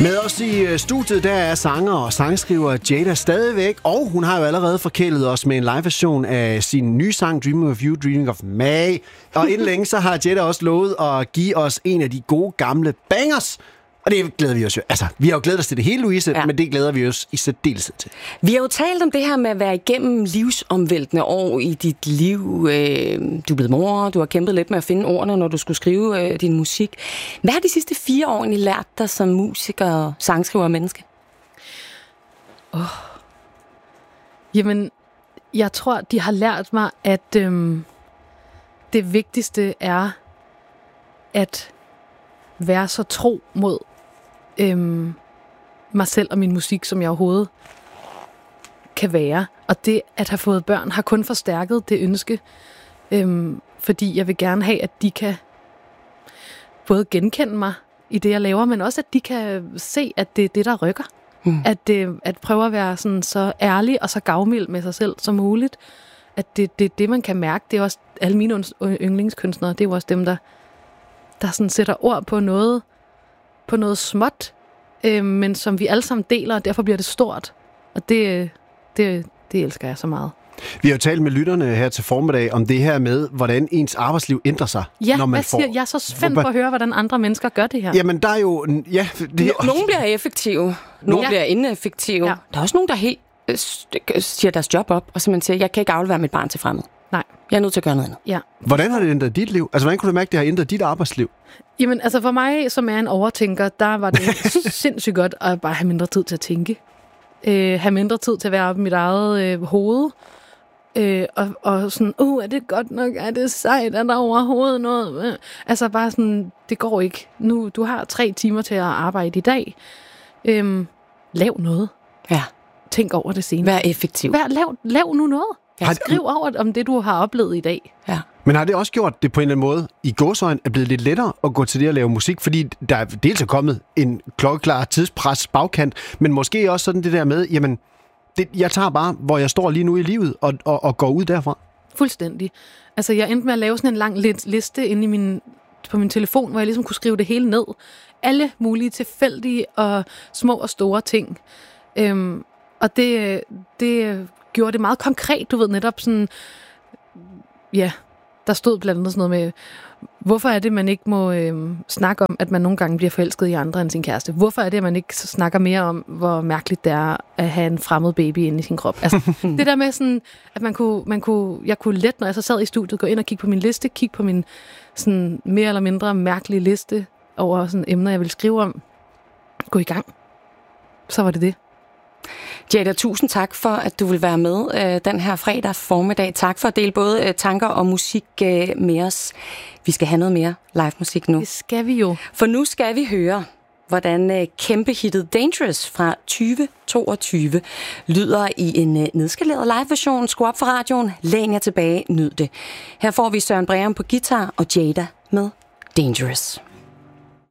Med os i studiet, der er sanger og sangskriver Jada stadigvæk, og hun har jo allerede forkælet os med en live-version af sin nye sang Dreaming of You, Dreaming of May. Og inden længe, så har Jada også lovet at give os en af de gode gamle bangers. Og det glæder vi os jo. Altså, vi har jo glædet os til det hele, Louise, men det glæder vi os i særdeleshed til. Vi har jo talt om det her med at være igennem livsomvæltende år i dit liv. Du er blevet mor, du har kæmpet lidt med at finde ordene, når du skulle skrive din musik. Hvad har de sidste 4 år egentlig lært dig som musiker, sangskriver og menneske? Jamen, jeg tror, de har lært mig, at det vigtigste er at være så tro mod mig selv og min musik, som jeg overhovedet kan være. Og det at have fået børn har kun forstærket det ønske, fordi jeg vil gerne have, at de kan både genkende mig i det, jeg laver, men også at de kan se, at det er det, der rykker. At prøve at være sådan så ærlig og så gavmild med sig selv som muligt. At det man kan mærke, det er også alle mine yndlingskunstnere, det er jo også dem, der sådan sætter ord på noget småt, men som vi alle sammen deler, og derfor bliver det stort. Og det elsker jeg så meget. Vi har jo talt med lytterne her til formiddag om det her med, hvordan ens arbejdsliv ændrer sig. Ja, når man jeg er så spændt på at høre, hvordan andre mennesker gør det her. Jamen, der er jo... Ja, nogle bliver effektive, nogle bliver ineffektive. Ja. Der er også nogen, der helt siger deres job op, og så man siger, jeg kan ikke aflevere mit barn til fremmed. Nej. Jeg er nødt til at gøre noget andet. Ja. Hvordan har det ændret dit liv? Altså, hvordan kunne du mærke, at det har ændret dit arbejdsliv? Jamen, altså for mig, som er en overtænker, der var det sindssygt godt at bare have mindre tid til at tænke. Have mindre tid til at være oppe i mit eget hoved. Og sådan, er det godt nok? Er det sejt? Er der overhovedet noget? Altså bare sådan, det går ikke. Nu, du har 3 timer til at arbejde i dag. Lav noget. Ja. Tænk over det senere. Vær effektiv. Lav nu noget. Skriv over om det, du har oplevet i dag. Ja. Men har det også gjort det på en eller anden måde, i gåseøjne er blevet lidt lettere at gå til det at lave musik, fordi der er dels er kommet en klokkeklar tidspres bagkant, men måske også sådan det der med, jamen, jeg tager bare, hvor jeg står lige nu i livet, og går ud derfra? Fuldstændig. Altså, jeg endte med at lave sådan en lang liste inde på min telefon, hvor jeg ligesom kunne skrive det hele ned. Alle mulige tilfældige og små og store ting. Og det gjorde det meget konkret, du ved, netop sådan, ja, der stod blandt andet sådan noget med, hvorfor er det, man ikke må snakke om, at man nogle gange bliver forelsket i andre end sin kæreste? Hvorfor er det, at man ikke snakker mere om, hvor mærkeligt det er at have en fremmed baby inde i sin krop? Altså, det der med sådan, at jeg kunne let, når jeg så sad i studiet, gå ind og kigge på min liste, kigge på min sådan mere eller mindre mærkelige liste over sådan emner, jeg ville skrive om. Gå i gang. Så var det det. Jada, tusind tak for, at du vil være med den her fredag formiddag. Tak for at dele både tanker og musik med os. Vi skal have noget mere live musik nu. Det skal vi jo. For nu skal vi høre, hvordan kæmpehittet Dangerous fra 2022 lyder i en nedskaleret live-version. Skru op for radioen, læn jer tilbage, nyd det. Her får vi Søren Breum på guitar og Jada med Dangerous.